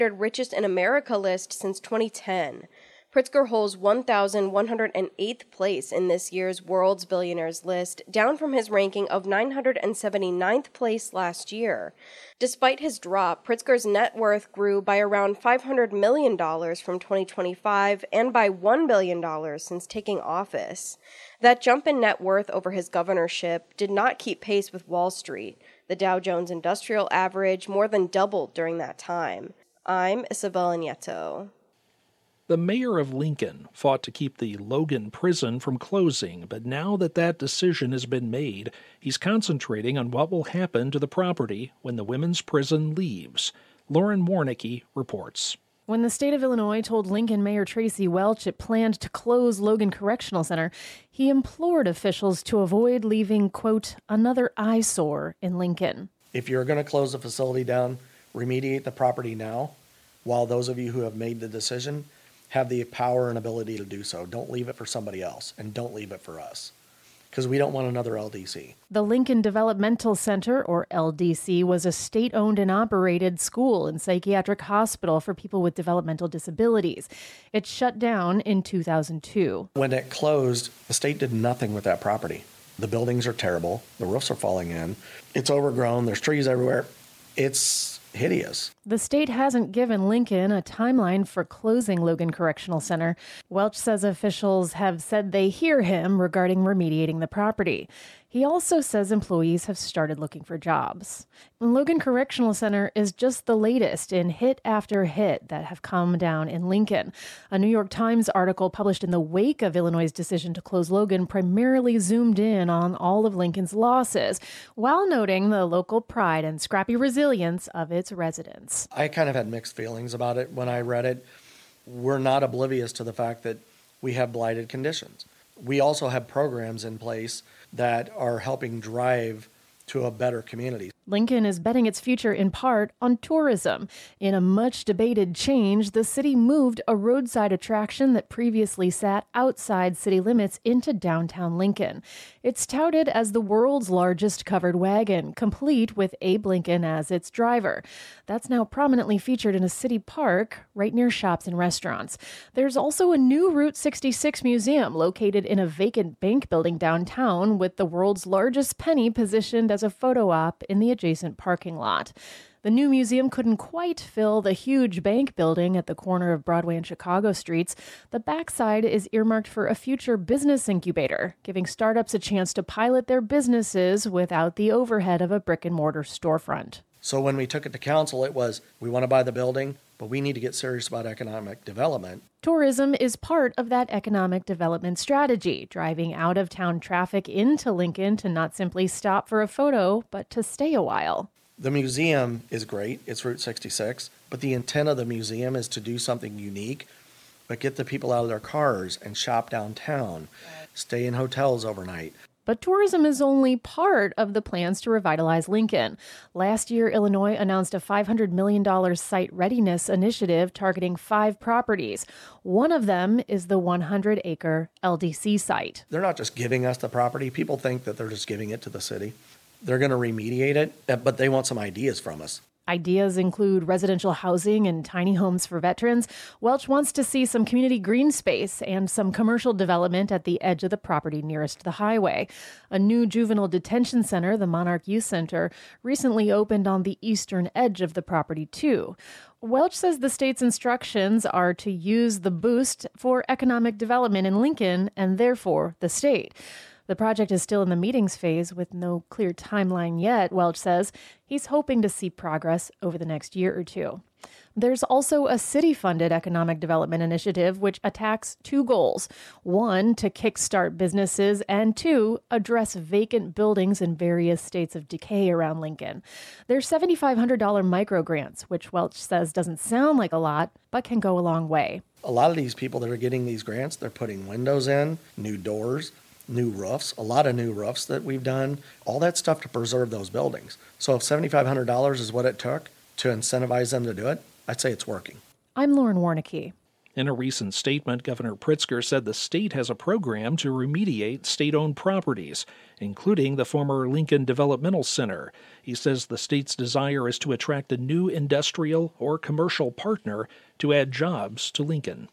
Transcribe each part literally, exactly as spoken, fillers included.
Richest in America list since twenty ten. Pritzker holds one thousand one hundred eighth place in this year's World's Billionaires list, down from his ranking of nine hundred seventy-ninth place last year. Despite his drop, Pritzker's net worth grew by around five hundred million dollars from twenty twenty-five and by one billion dollars since taking office. That jump in net worth over his governorship did not keep pace with Wall Street. The Dow Jones Industrial Average more than doubled during that time. I'm Isabella Nieto. The mayor of Lincoln fought to keep the Logan prison from closing, but now that that decision has been made, he's concentrating on what will happen to the property when the women's prison leaves. Lauren Warnicki reports. When the state of Illinois told Lincoln Mayor Tracy Welch it planned to close Logan Correctional Center, he implored officials to avoid leaving, quote, another eyesore in Lincoln. If you're going to close the facility down, remediate the property now, while those of you who have made the decision have the power and ability to do so. Don't leave it for somebody else, and don't leave it for us, because we don't want another L D C. The Lincoln Developmental Center, or L D C, was a state-owned and operated school and psychiatric hospital for people with developmental disabilities. It shut down in two thousand two. When it closed, the state did nothing with that property. The buildings are terrible. The roofs are falling in. It's overgrown. There's trees everywhere. It's hideous. The state hasn't given Lincoln a timeline for closing Logan Correctional Center. Welch says officials have said they hear him regarding remediating the property. He also says employees have started looking for jobs. Logan Correctional Center is just the latest in hit after hit that have come down in Lincoln. A New York Times article published in the wake of Illinois' decision to close Logan primarily zoomed in on all of Lincoln's losses, while noting the local pride and scrappy resilience of its residents. I kind of had mixed feelings about it when I read it. We're not oblivious to the fact that we have blighted conditions. We also have programs in place that are helping drive to a better community. Lincoln is betting its future in part on tourism. In a much debated change, the city moved a roadside attraction that previously sat outside city limits into downtown Lincoln. It's touted as the world's largest covered wagon, complete with Abe Lincoln as its driver. That's now prominently featured in a city park right near shops and restaurants. There's also a new Route sixty-six museum located in a vacant bank building downtown, with the world's largest penny positioned as a photo op in the adjacent parking lot. The new museum couldn't quite fill the huge bank building at the corner of Broadway and Chicago streets. The backside is earmarked for a future business incubator, giving startups a chance to pilot their businesses without the overhead of a brick-and-mortar storefront. So when we took it to council, it was, we want to buy the building, but we need to get serious about economic development. Tourism is part of that economic development strategy, driving out-of-town traffic into Lincoln to not simply stop for a photo, but to stay a while. The museum is great. It's Route sixty-six. But the intent of the museum is to do something unique, but get the people out of their cars and shop downtown, stay in hotels overnight. But tourism is only part of the plans to revitalize Lincoln. Last year, Illinois announced a five hundred million dollars site readiness initiative targeting five properties. One of them is the one hundred acre L D C site. They're not just giving us the property. People think that they're just giving it to the city. They're going to remediate it, but they want some ideas from us. Ideas include residential housing and tiny homes for veterans. Welch wants to see some community green space and some commercial development at the edge of the property nearest the highway. A new juvenile detention center, the Monarch Youth Center, recently opened on the eastern edge of the property, too. Welch says the state's instructions are to use the boost for economic development in Lincoln and therefore the state. The project is still in the meetings phase with no clear timeline yet, Welch says. He's hoping to see progress over the next year or two. There's also a city-funded economic development initiative which attacks two goals. One, to kickstart businesses, and two, address vacant buildings in various states of decay around Lincoln. There's seven thousand five hundred dollars microgrants, which Welch says doesn't sound like a lot, but can go a long way. A lot of these people that are getting these grants, they're putting windows in, new doors, new roofs, a lot of new roofs that we've done, all that stuff to preserve those buildings. So if seven thousand five hundred dollars is what it took to incentivize them to do it, I'd say it's working. I'm Lauren Warnicki. In a recent statement, Governor Pritzker said the state has a program to remediate state-owned properties, including the former Lincoln Developmental Center. He says the state's desire is to attract a new industrial or commercial partner to add jobs to Lincoln.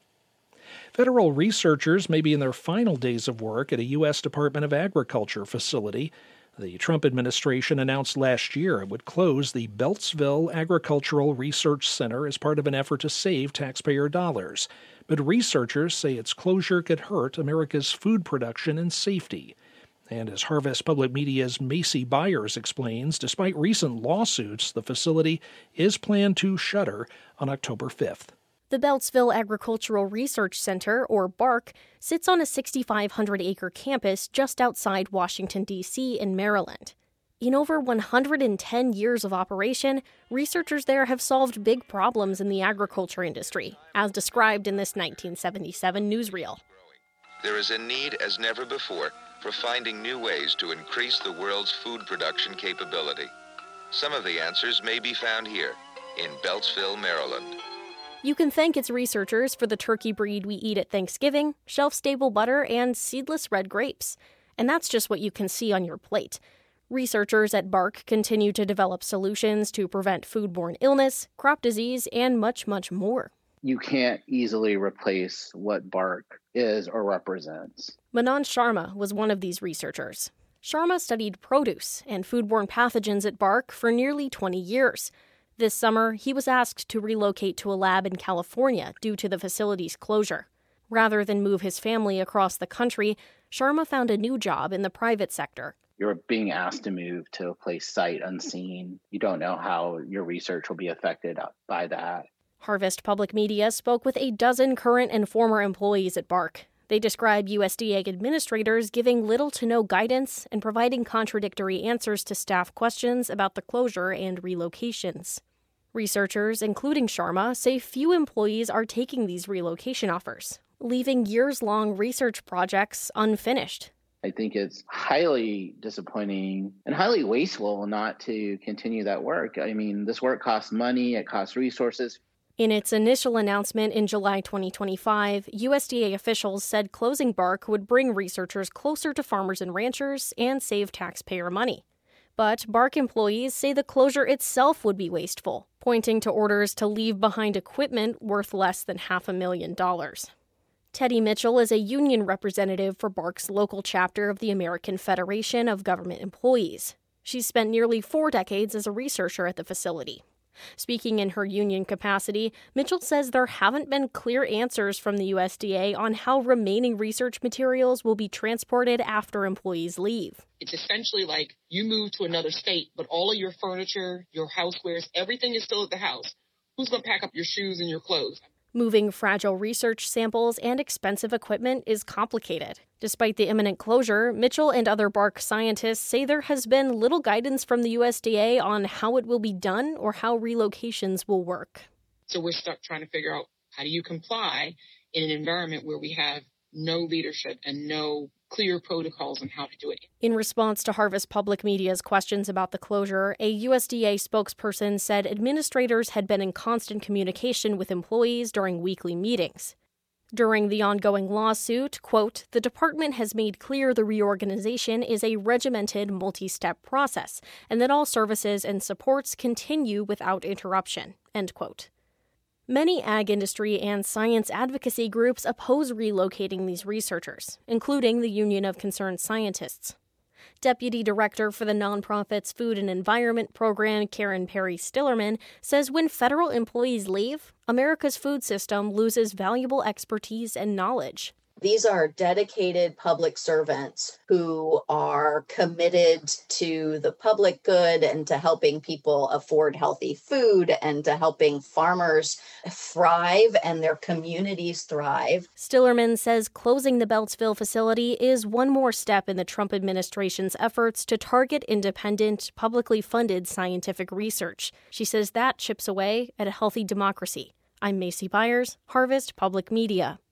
Federal researchers may be in their final days of work at a U S Department of Agriculture facility. The Trump administration announced last year it would close the Beltsville Agricultural Research Center as part of an effort to save taxpayer dollars. But researchers say its closure could hurt America's food production and safety. And as Harvest Public Media's Macy Byers explains, despite recent lawsuits, the facility is planned to shutter on October fifth. The Beltsville Agricultural Research Center, or BARC, sits on a six thousand five hundred acre campus just outside Washington, D C in Maryland. In over one hundred ten years of operation, researchers there have solved big problems in the agriculture industry, as described in this nineteen seventy-seven newsreel. There is a need as never before for finding new ways to increase the world's food production capability. Some of the answers may be found here in Beltsville, Maryland. You can thank its researchers for the turkey breed we eat at Thanksgiving, shelf-stable butter, and seedless red grapes. And that's just what you can see on your plate. Researchers at BARC continue to develop solutions to prevent foodborne illness, crop disease, and much, much more. You can't easily replace what BARC is or represents. Manan Sharma was one of these researchers. Sharma studied produce and foodborne pathogens at BARC for nearly twenty years. This summer, he was asked to relocate to a lab in California due to the facility's closure. Rather than move his family across the country, Sharma found a new job in the private sector. You're being asked to move to a place sight unseen. You don't know how your research will be affected by that. Harvest Public Media spoke with a dozen current and former employees at BARC. They describe U S D A administrators giving little to no guidance and providing contradictory answers to staff questions about the closure and relocations. Researchers, including Sharma, say few employees are taking these relocation offers, leaving years-long research projects unfinished. I think it's highly disappointing and highly wasteful not to continue that work. I mean, this work costs money, it costs resources. In its initial announcement in July twenty twenty-five, U S D A officials said closing BARC would bring researchers closer to farmers and ranchers and save taxpayer money. But BARC employees say the closure itself would be wasteful, pointing to orders to leave behind equipment worth less than half a million dollars. Teddy Mitchell is a union representative for BARC's local chapter of the American Federation of Government Employees. She's spent nearly four decades as a researcher at the facility. Speaking in her union capacity, Mitchell says there haven't been clear answers from the U S D A on how remaining research materials will be transported after employees leave. It's essentially like you move to another state, but all of your furniture, your housewares, everything is still at the house. Who's going to pack up your shoes and your clothes? Moving fragile research samples and expensive equipment is complicated. Despite the imminent closure, Mitchell and other BARC scientists say there has been little guidance from the U S D A on how it will be done or how relocations will work. So we're stuck trying to figure out, how do you comply in an environment where we have no leadership and no clear protocols on how to do it. In response to Harvest Public Media's questions about the closure, a U S D A spokesperson said administrators had been in constant communication with employees during weekly meetings. During the ongoing lawsuit, quote, the department has made clear the reorganization is a regimented multi-step process and that all services and supports continue without interruption, end quote. Many ag industry and science advocacy groups oppose relocating these researchers, including the Union of Concerned Scientists. Deputy Director for the nonprofit's Food and Environment Program, Karen Perry Stillerman, says when federal employees leave, America's food system loses valuable expertise and knowledge. These are dedicated public servants who are committed to the public good and to helping people afford healthy food and to helping farmers thrive and their communities thrive. Stillerman says closing the Beltsville facility is one more step in the Trump administration's efforts to target independent, publicly funded scientific research. She says that chips away at a healthy democracy. I'm Macy Byers, Harvest Public Media.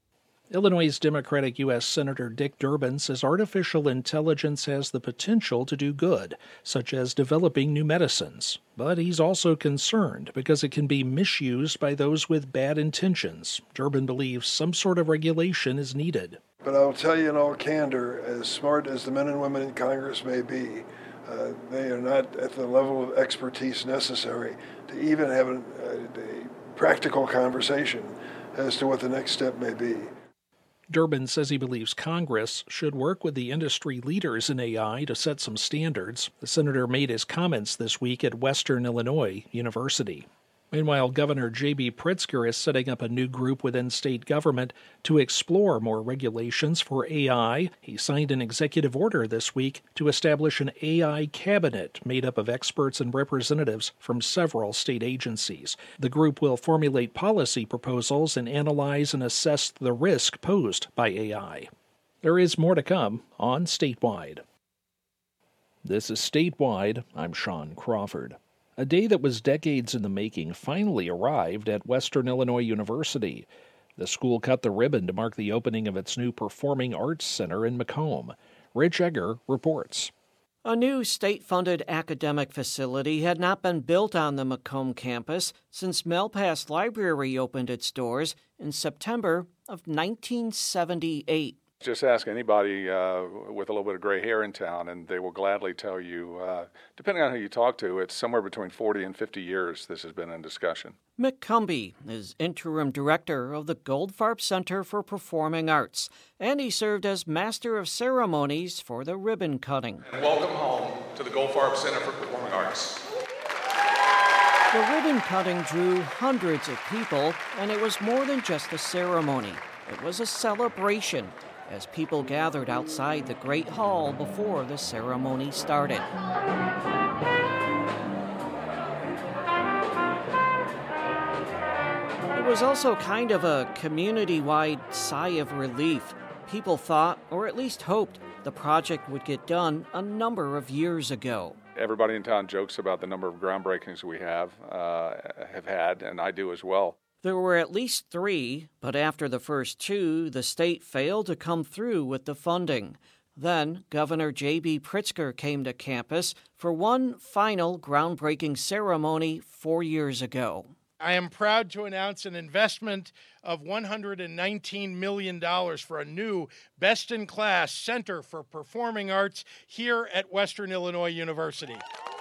Illinois' Democratic U S Senator Dick Durbin says artificial intelligence has the potential to do good, such as developing new medicines. But he's also concerned because it can be misused by those with bad intentions. Durbin believes some sort of regulation is needed. But I'll tell you in all candor, as smart as the men and women in Congress may be, uh, they are not at the level of expertise necessary to even have a, a practical conversation as to what the next step may be. Durbin says he believes Congress should work with the industry leaders in A I to set some standards. The senator made his comments this week at Western Illinois University. Meanwhile, Governor J B Pritzker is setting up a new group within state government to explore more regulations for A I. He signed an executive order this week to establish an A I cabinet made up of experts and representatives from several state agencies. The group will formulate policy proposals and analyze and assess the risk posed by A I. There is more to come on Statewide. This is Statewide. I'm Sean Crawford. A day that was decades in the making finally arrived at Western Illinois University. The school cut the ribbon to mark the opening of its new Performing Arts Center in Macomb. Rich Egger reports. A new state-funded academic facility had not been built on the Macomb campus since Malpass Library opened its doors in September of nineteen seventy-eight. Just ask anybody uh, with a little bit of gray hair in town, and they will gladly tell you, uh, depending on who you talk to, it's somewhere between forty and fifty years this has been in discussion. Mick Cumbie is interim director of the Goldfarb Center for Performing Arts, and he served as master of ceremonies for the ribbon cutting. And welcome home to the Goldfarb Center for Performing Arts. The ribbon cutting drew hundreds of people, and it was more than just a ceremony. It was a celebration, as people gathered outside the Great Hall before the ceremony started. It was also kind of a community-wide sigh of relief. People thought, or at least hoped, the project would get done a number of years ago. Everybody in town jokes about the number of groundbreakings we have, uh, have had, and I do as well. There were at least three, but after the first two, the state failed to come through with the funding. Then, Governor J B Pritzker came to campus for one final groundbreaking ceremony four years ago. I am proud to announce an investment of one hundred nineteen million dollars for a new best-in-class Center for Performing Arts here at Western Illinois University.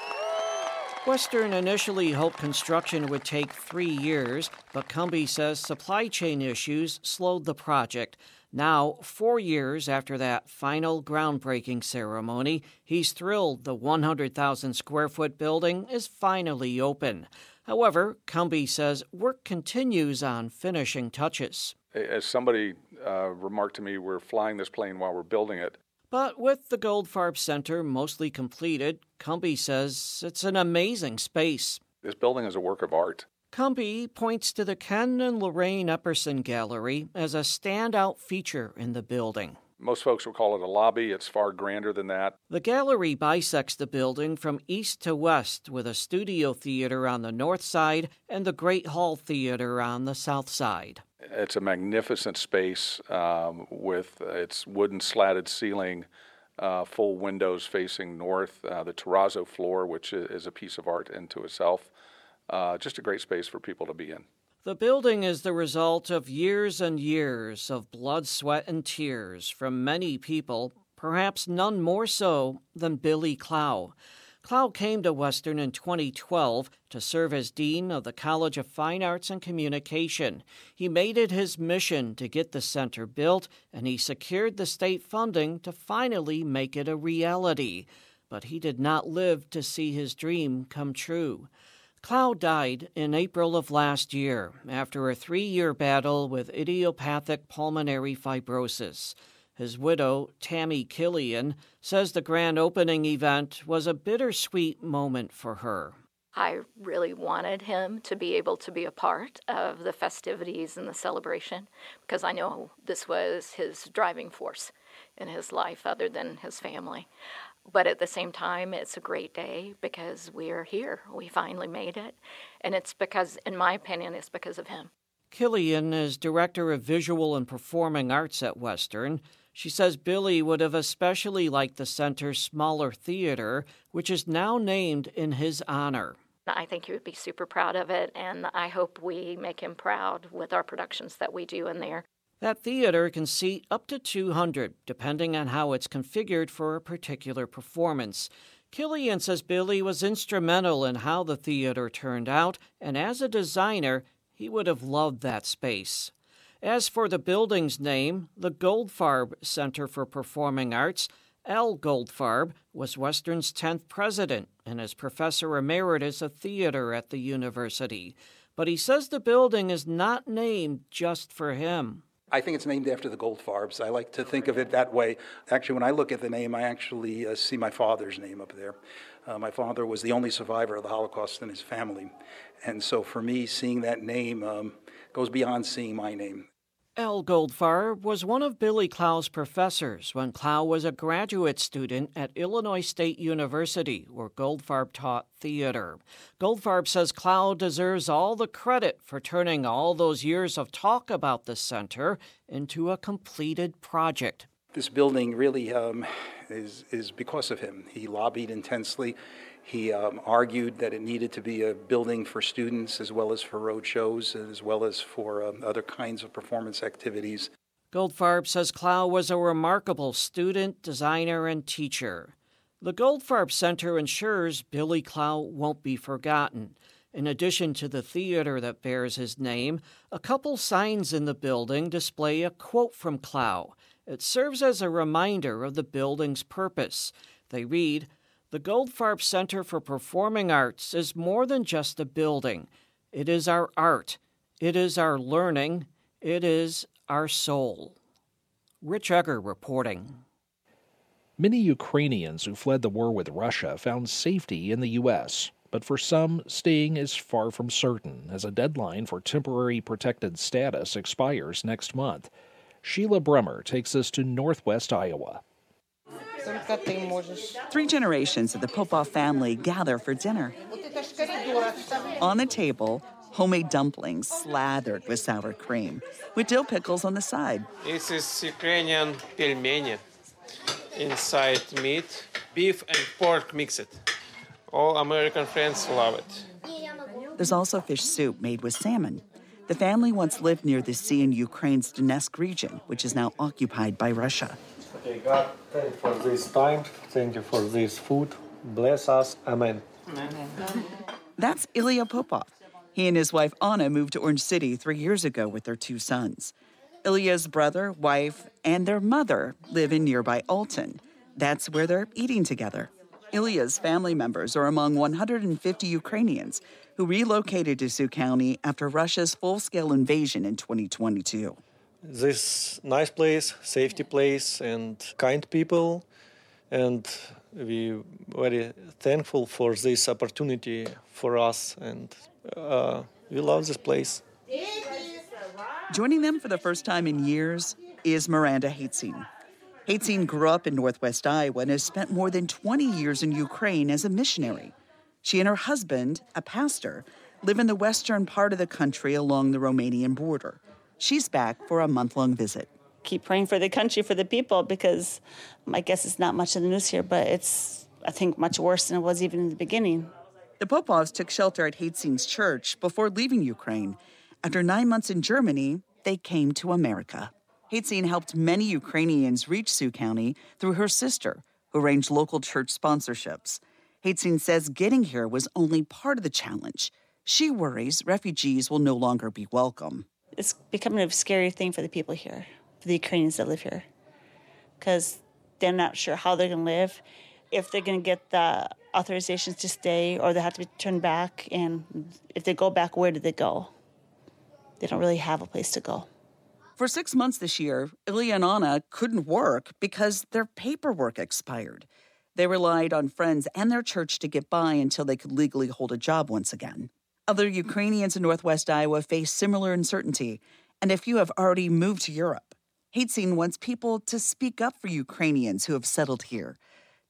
Western initially hoped construction would take three years, but Cumbie says supply chain issues slowed the project. Now, four years after that final groundbreaking ceremony, he's thrilled the one hundred thousand square foot building is finally open. However, Cumbie says work continues on finishing touches. As somebody uh, remarked to me, we're flying this plane while we're building it. But with the Goldfarb Center mostly completed, Cumbie says it's an amazing space. This building is a work of art. Cumbie points to the Ken and Lorraine Epperson Gallery as a standout feature in the building. Most folks will call it a lobby. It's far grander than that. The gallery bisects the building from east to west with a studio theater on the north side and the Great Hall Theater on the south side. It's a magnificent space um, with its wooden slatted ceiling, uh, full windows facing north, uh, the terrazzo floor, which is a piece of art into itself. Uh, just a great space for people to be in. The building is the result of years and years of blood, sweat, and tears from many people, perhaps none more so than Billy Clow. Clow came to Western in twenty twelve to serve as Dean of the College of Fine Arts and Communication. He made it his mission to get the center built, and he secured the state funding to finally make it a reality. But he did not live to see his dream come true. Clow died in April of last year after a three-year battle with idiopathic pulmonary fibrosis. His widow, Tammy Killian, says the grand opening event was a bittersweet moment for her. I really wanted him to be able to be a part of the festivities and the celebration because I know this was his driving force in his life other than his family. But at the same time, it's a great day because we're here. We finally made it. And it's because, in my opinion, it's because of him. Killian is Director of Visual and Performing Arts at Western. She says Billy would have especially liked the center's smaller theater, which is now named in his honor. I think he would be super proud of it, and I hope we make him proud with our productions that we do in there. That theater can seat up to two hundred, depending on how it's configured for a particular performance. Killian says Billy was instrumental in how the theater turned out, and as a designer, he would have loved that space. As for the building's name, the Goldfarb Center for Performing Arts, Al Goldfarb was Western's tenth president and is professor emeritus of theater at the university. But he says the building is not named just for him. I think it's named after the Goldfarbs. I like to think of it that way. Actually, when I look at the name, I actually uh, see my father's name up there. Uh, my father was the only survivor of the Holocaust in his family. And so for me, seeing that name um, goes beyond seeing my name. Al Goldfarb was one of Billy Clow's professors when Clow was a graduate student at Illinois State University, where Goldfarb taught theater. Goldfarb says Clow deserves all the credit for turning all those years of talk about the center into a completed project. This building really um, is, is because of him. He lobbied intensely. He um, argued that it needed to be a building for students as well as for road shows, as well as for um, other kinds of performance activities. Goldfarb says Clow was a remarkable student, designer, and teacher. The Goldfarb Center ensures Billy Clow won't be forgotten. In addition to the theater that bears his name, a couple signs in the building display a quote from Clow. It serves as a reminder of the building's purpose. They read, "The Goldfarb Center for Performing Arts is more than just a building. It is our art. It is our learning. It is our soul." Rich Egger reporting. Many Ukrainians who fled the war with Russia found safety in the U S, but for some, staying is far from certain, as a deadline for temporary protected status expires next month. Sheila Brummer takes us to northwest Iowa. Three generations of the Popov family gather for dinner. On the table, homemade dumplings slathered with sour cream, with dill pickles on the side. This is Ukrainian pelmeni. Inside meat, beef and pork mixed. All American friends love it. There's also fish soup made with salmon. The family once lived near the sea in Ukraine's Donetsk region, which is now occupied by Russia. Okay, God, thank you for this time. Thank you for this food. Bless us. Amen. Amen. That's Ilya Popov. He and his wife Anna moved to Orange City three years ago with their two sons. Ilya's brother, wife, and their mother live in nearby Alton. That's where they're eating together. Ilya's family members are among one hundred fifty Ukrainians who relocated to Sioux County after Russia's full-scale invasion in twenty twenty-two. This nice place, safety place, and kind people, and we very thankful for this opportunity for us, and uh, we love this place. Joining them for the first time in years is Miranda Hatzin. Hatzin grew up in northwest Iowa and has spent more than twenty years in Ukraine as a missionary. She and her husband, a pastor, live in the western part of the country along the Romanian border. She's back for a month-long visit. Keep praying for the country, for the people, because I guess it's not much in the news here, but it's, I think, much worse than it was even in the beginning. The Popovs took shelter at Hatzin's church before leaving Ukraine. After nine months in Germany, they came to America. Hatzin helped many Ukrainians reach Sioux County through her sister, who arranged local church sponsorships. Hatzin says getting here was only part of the challenge. She worries refugees will no longer be welcome. It's becoming a scary thing for the people here, for the Ukrainians that live here, because they're not sure how they're going to live, if they're going to get the authorizations to stay, or they have to be turned back. And if they go back, where do they go? They don't really have a place to go. For six months this year, Ilya and Anna couldn't work because their paperwork expired. They relied on friends and their church to get by until they could legally hold a job once again. Other Ukrainians in northwest Iowa face similar uncertainty, and a few have already moved to Europe. Hatzin wants people to speak up for Ukrainians who have settled here.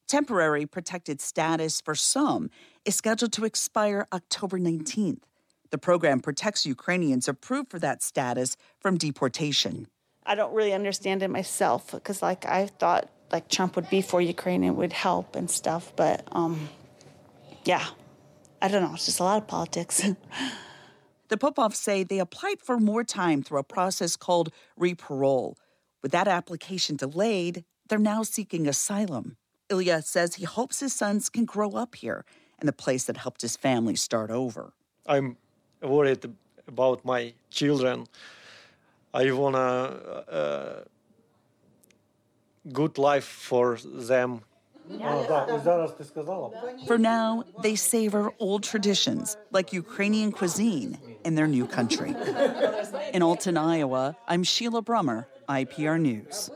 Temporary protected status for some is scheduled to expire October nineteenth. The program protects Ukrainians approved for that status from deportation. I don't really understand it myself because, like, I thought like Trump would be for Ukraine and would help and stuff, but um, yeah, I don't know. It's just a lot of politics. The Popovs say they applied for more time through a process called re-parole. With that application delayed, they're now seeking asylum. Ilya says he hopes his sons can grow up here in the place that helped his family start over. I'm worried about my children. I want a uh, good life for them. For now, they savor old traditions like Ukrainian cuisine in their new country. In Alton, Iowa, I'm Sheila Brummer, I P R News.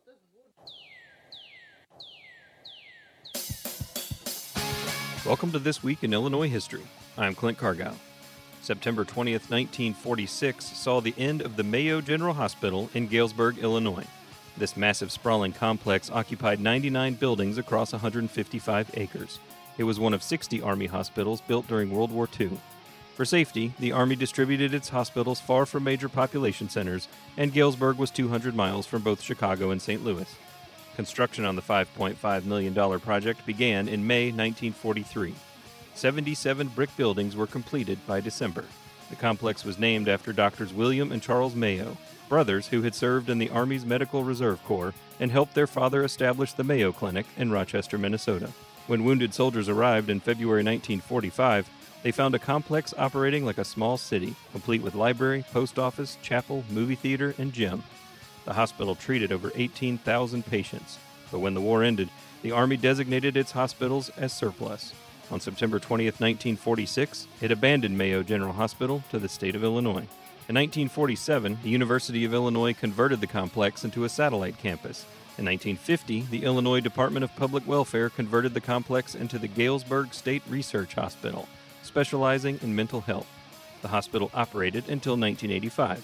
Welcome to This Week in Illinois History. I'm Clint Cargile. September twentieth, nineteen forty-six saw the end of the Mayo General Hospital in Galesburg, Illinois. This massive sprawling complex occupied ninety-nine buildings across one hundred fifty-five acres. It was one of sixty Army hospitals built during World War Two. For safety, the Army distributed its hospitals far from major population centers, and Galesburg was two hundred miles from both Chicago and Saint Louis. Construction on the five point five million dollars project began in May nineteen forty-three. seventy-seven brick buildings were completed by December. The complex was named after Doctors William and Charles Mayo, brothers who had served in the Army's Medical Reserve Corps and helped their father establish the Mayo Clinic in Rochester, Minnesota. When wounded soldiers arrived in February nineteen forty-five, they found a complex operating like a small city, complete with library, post office, chapel, movie theater, and gym. The hospital treated over eighteen thousand patients, but when the war ended, the Army designated its hospitals as surplus. On September twentieth, nineteen forty-six, it abandoned Mayo General Hospital to the state of Illinois. In nineteen forty-seven, the University of Illinois converted the complex into a satellite campus. In nineteen fifty, the Illinois Department of Public Welfare converted the complex into the Galesburg State Research Hospital, specializing in mental health. The hospital operated until nineteen eighty-five.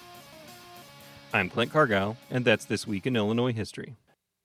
I'm Clint Cargile, and that's This Week in Illinois History.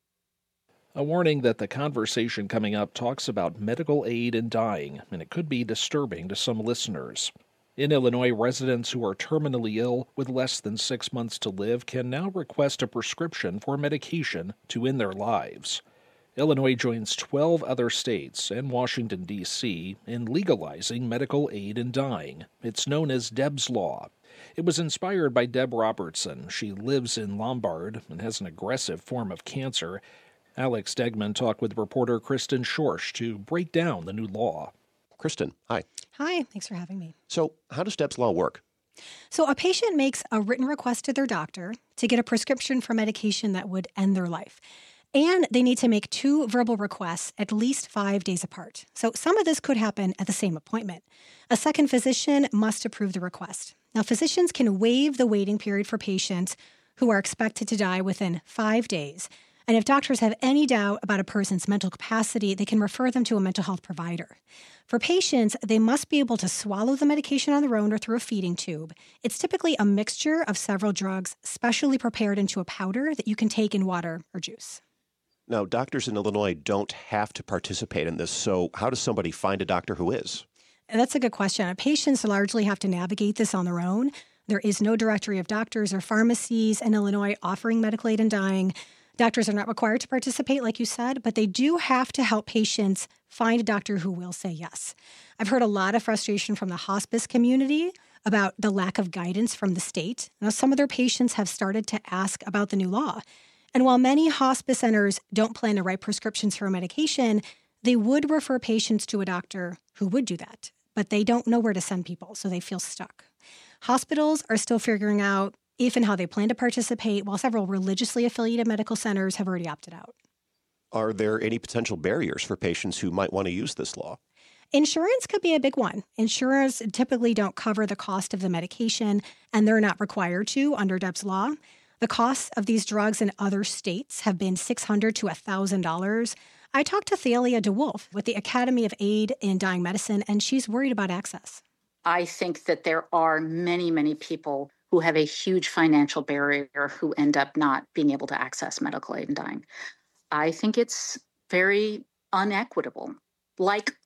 A warning that the conversation coming up talks about medical aid in dying, and it could be disturbing to some listeners. In Illinois, residents who are terminally ill with less than six months to live can now request a prescription for medication to end their lives. Illinois joins twelve other states and Washington, D C in legalizing medical aid in dying. It's known as Deb's Law. It was inspired by Deb Robertson. She lives in Lombard and has an aggressive form of cancer. Alex Degman talked with reporter Kristen Schorsch to break down the new law. Kristen, hi. Hi, thanks for having me. So how does Deb's Law work? So a patient makes a written request to their doctor to get a prescription for medication that would end their life. And they need to make two verbal requests at least five days apart. So some of this could happen at the same appointment. A second physician must approve the request. Now, physicians can waive the waiting period for patients who are expected to die within five days. And if doctors have any doubt about a person's mental capacity, they can refer them to a mental health provider. For patients, they must be able to swallow the medication on their own or through a feeding tube. It's typically a mixture of several drugs, specially prepared into a powder that you can take in water or juice. Now, doctors in Illinois don't have to participate in this, so how does somebody find a doctor who is? That's a good question. Patients largely have to navigate this on their own. There is no directory of doctors or pharmacies in Illinois offering medical aid in dying. Doctors are not required to participate, like you said, but they do have to help patients find a doctor who will say yes. I've heard a lot of frustration from the hospice community about the lack of guidance from the state. Now, some of their patients have started to ask about the new law. And while many hospice centers don't plan to write prescriptions for a medication, they would refer patients to a doctor who would do that. But they don't know where to send people, so they feel stuck. Hospitals are still figuring out if and how they plan to participate, while several religiously affiliated medical centers have already opted out. Are there any potential barriers for patients who might want to use this law? Insurance could be a big one. Insurers typically don't cover the cost of the medication, and they're not required to under Deb's Law. The costs of these drugs in other states have been six hundred dollars to one thousand dollars. I talked to Thalia DeWolf with the Academy of Aid in Dying Medicine, and she's worried about access. I think that there are many, many people who have a huge financial barrier who end up not being able to access medical aid in dying. I think it's very unequitable. Like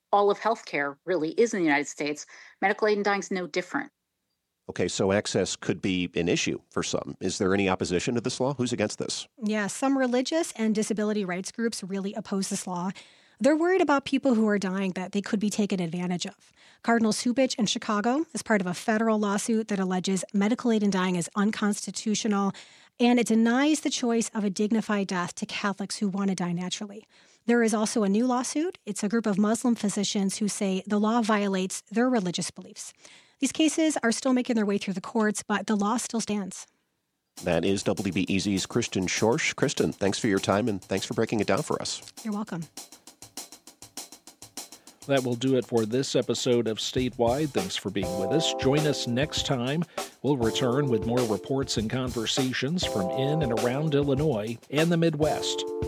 all of healthcare really is in the United States, medical aid and dying is no different. Okay, so access could be an issue for some. Is there any opposition to this law? Who's against this? Yeah, some religious and disability rights groups really oppose this law. They're worried about people who are dying that they could be taken advantage of. Cardinal Cupich in Chicago is part of a federal lawsuit that alleges medical aid in dying is unconstitutional, and it denies the choice of a dignified death to Catholics who want to die naturally. There is also a new lawsuit. It's a group of Muslim physicians who say the law violates their religious beliefs. These cases are still making their way through the courts, but the law still stands. That is W B E Z's Kristen Schorsch. Kristen, thanks for your time and thanks for breaking it down for us. You're welcome. That will do it for this episode of Statewide. Thanks for being with us. Join us next time. We'll return with more reports and conversations from in and around Illinois and the Midwest.